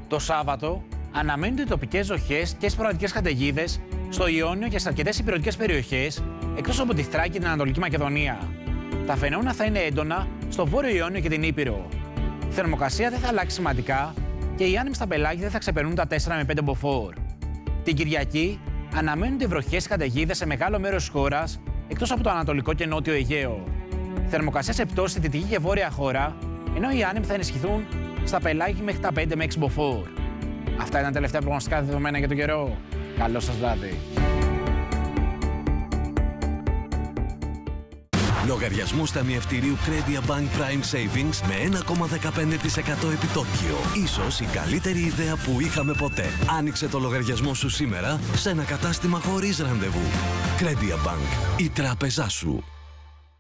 Το Σάββατο αναμένονται τοπικές ζοχές και σποραδικές καταιγίδες στο Ιόνιο και σε αρκετές ηπειρωτικές περιοχές, εκτός από τη Θράκη και την Ανατολική Μακεδονία. Τα φαινόμενα θα είναι έντονα στο Βόρειο Ιόνιο και την Ήπειρο. Η θερμοκρασία δεν θα αλλάξει σημαντικά και οι άνεμοι στα πελάγια δεν θα ξεπερνούν τα 4 με 5 μποφόρ. Την Κυριακή αναμένονται βροχές και καταιγίδες σε μεγάλο μέρος της χώρας, εκτός από το Ανατολικό και Νότιο Αιγαίο. Θερμοκρασία σε πτώση στη δυτική και βόρεια χώρα, ενώ οι άνεμοι θα ενισχυθούν στα πελάγια μέχρι τα 5 με 6 μποφόρ. Αυτά ήταν τα τελευταία προγνωστικά δεδομένα για τον καιρό. Καλό σας βράδυ. Λογαριασμός ταμιευτηρίου Credit Bank Prime Savings με 1,15% επιτόκιο. Ίσως η καλύτερη ιδέα που είχαμε ποτέ. Άνοιξε το λογαριασμό σου σήμερα σε ένα κατάστημα χωρίς ραντεβού. Credit Bank, η τράπεζά σου.